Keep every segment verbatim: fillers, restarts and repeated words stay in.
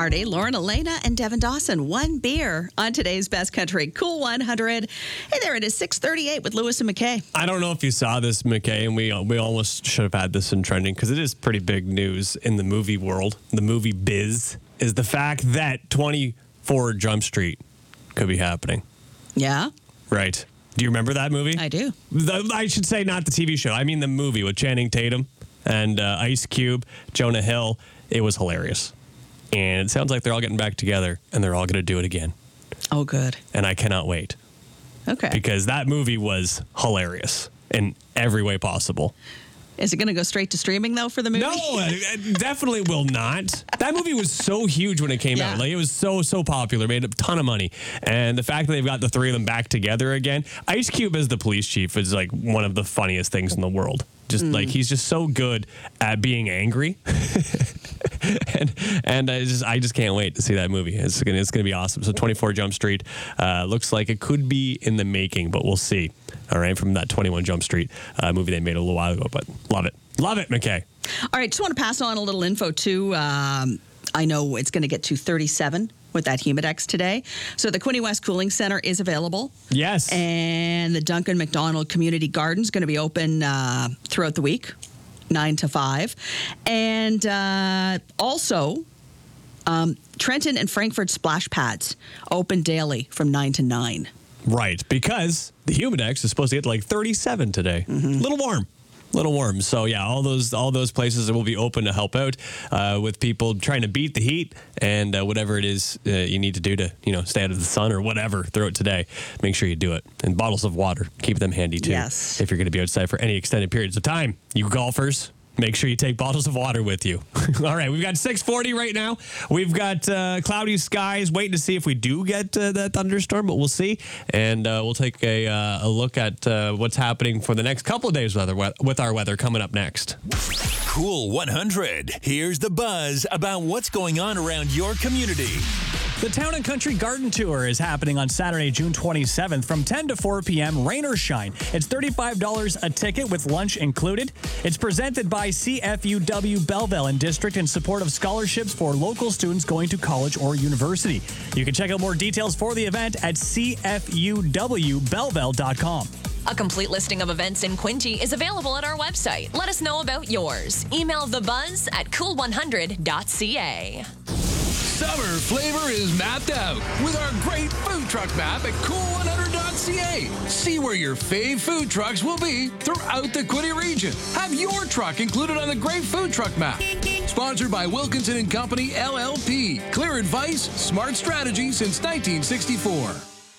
Party, Lauren Elena and Devin Dawson. One beer on today's Best Country Cool one hundred. Hey there, it is six thirty-eight with Lewis and McKay. I don't know if you saw this, McKay, and we we almost should have had this in trending because it is pretty big news in the movie world, the movie biz, is the fact that twenty-four Jump Street could be happening. Yeah? Right. Do you remember that movie? I do. The, I should say not the T V show. I mean the movie with Channing Tatum and uh, Ice Cube, Jonah Hill. It was hilarious. And it sounds like they're all getting back together, and they're all going to do it again. Oh, good. And I cannot wait. Okay. Because that movie was hilarious in every way possible. Is it going to go straight to streaming, though, for the movie? No, it definitely will not. That movie was so huge when it came Yeah. out. Like, it was so, so popular, made a ton of money. And the fact that they've got the three of them back together again, Ice Cube as the police chief is like one of the funniest things in the world. Just mm. like, he's just so good at being angry. and and I just I just can't wait to see that movie. It's gonna it's gonna be awesome. So twenty-four Jump Street uh, looks like it could be in the making, but we'll see. All right, from that twenty-one Jump Street uh, movie they made a little while ago, but love it, love it, McKay. All right, just want to pass on a little info too. Um, I know it's going to get to thirty-seven with that Humidex today. So the Quinte West Cooling Center is available. Yes. And the Duncan McDonald Community Garden is going to be open uh, throughout the week, nine to five. And uh, also, um, Trenton and Frankfurt splash pads open daily from nine to nine. Right, because the Humidex is supposed to get to like thirty-seven today. A mm-hmm. little warm. Little warm. So, yeah, all those all those places will be open to help out uh, with people trying to beat the heat and uh, whatever it is uh, you need to do to, you know, stay out of the sun or whatever throughout today. Make sure you do it. And bottles of water. Keep them handy, too. Yes. If you're going to be outside for any extended periods of time. You golfers, make sure you take bottles of water with you. All right, we've got six forty right now. We've got uh, cloudy skies, waiting to see if we do get uh, that thunderstorm, but we'll see. And uh, we'll take a, uh, a look at uh, what's happening for the next couple of days weather, with our weather coming up next. Cool one hundred. Here's the buzz about what's going on around your community. The Town and Country Garden Tour is happening on Saturday, June twenty-seventh from ten to four p.m., rain or shine. It's thirty-five dollars a ticket with lunch included. It's presented by C F U W Belleville and District in support of scholarships for local students going to college or university. You can check out more details for the event at c f u w belleville dot com. A complete listing of events in Quinte is available at our website. Let us know about yours. Email thebuzz at cool one hundred dot c a. Summer flavor is mapped out with our great food truck map at cool one hundred dot c a. See where your fave food trucks will be throughout the Quinte region. Have your truck included on the great food truck map. Sponsored by Wilkinson and Company, L L P. Clear advice, smart strategy since nineteen sixty-four.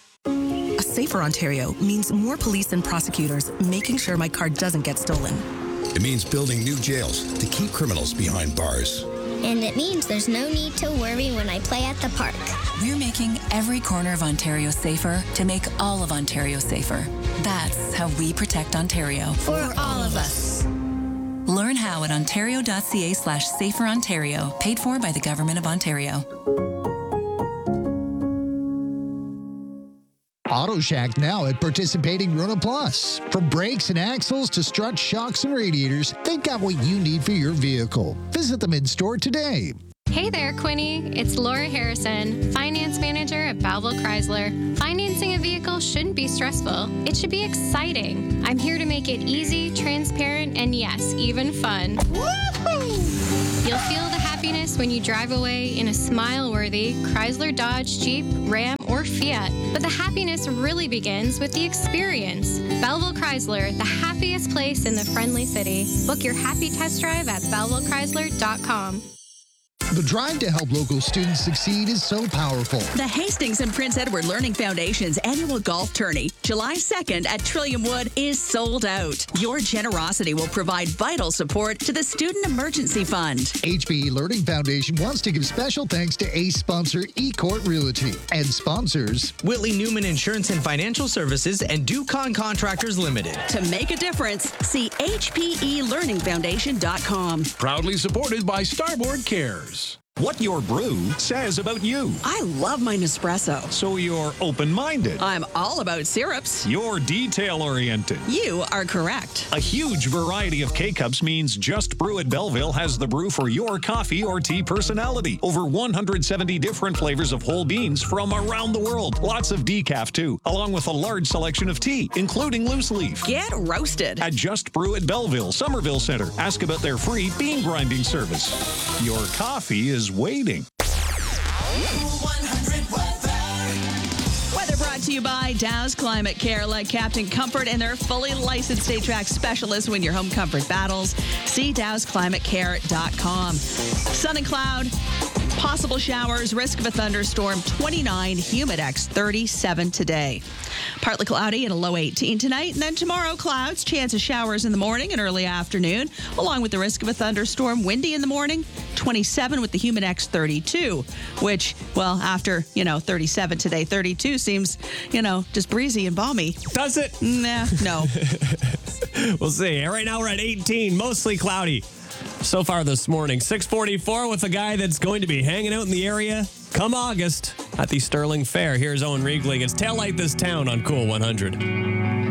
A safer Ontario means more police and prosecutors making sure my car doesn't get stolen. It means building new jails to keep criminals behind bars. And it means there's no need to worry when I play at the park. We're making every corner of Ontario safer to make all of Ontario safer. That's how we protect Ontario. For all of us. Learn how at ontario dot c a slash safer Ontario. Paid for by the Government of Ontario. Auto Shack now at participating Rona Plus. From brakes and axles to strut shocks and radiators, they've got what you need for your vehicle. Visit them in store today. Hey there, Quinte. It's Laura Harrison, Finance Manager at Belleville Chrysler. Financing a vehicle shouldn't be stressful. It should be exciting. I'm here to make it easy, transparent, and yes, even fun. Woohoo! You'll feel the happiness when you drive away in a smile-worthy Chrysler, Dodge, Jeep, Ram, or Fiat. But the happiness really begins with the experience. Belleville Chrysler, the happiest place in the friendly city. Book your happy test drive at belleville chrysler dot com. The drive to help local students succeed is so powerful. The Hastings and Prince Edward Learning Foundation's annual golf tourney, July second at Trillium Wood, is sold out. Your generosity will provide vital support to the Student Emergency Fund. H B E Learning Foundation wants to give special thanks to ACE sponsor eCourt Realty and sponsors Whitley Newman Insurance and Financial Services and Ducon Contractors Limited. To make a difference, see h p e learning foundation dot com. Proudly supported by Starboard Cares. What your brew says about you. I love my Nespresso. So you're open-minded. I'm all about syrups. You're detail-oriented. You are correct. A huge variety of K-Cups means Just Brew at Belleville has the brew for your coffee or tea personality. Over one hundred seventy different flavors of whole beans from around the world. Lots of decaf, too, along with a large selection of tea, including loose leaf. Get roasted. At Just Brew at Belleville, Somerville Center. Ask about their free bean grinding service. Your coffee is waiting. Weather brought to you by Dow's Climate Care. Let Captain Comfort and their fully licensed Stay-Track specialists win your home comfort battles. See dows climate care dot com. Sun and cloud. Possible showers, risk of a thunderstorm, twenty-nine, Humidex, thirty-seven today. Partly cloudy and a low eighteen tonight. And then tomorrow, clouds, chance of showers in the morning and early afternoon, along with the risk of a thunderstorm. Windy in the morning, twenty-seven with the Humidex, thirty-two, which, well, after, you know, thirty-seven today, thirty-two seems, you know, just breezy and balmy. Does it? Nah, no. We'll see. Right now we're at eighteen, mostly cloudy. So far this morning, six forty-four with a guy that's going to be hanging out in the area come August at the Sterling Fair. Here's Owen Riegling. It's Taillight This Town on Cool one hundred.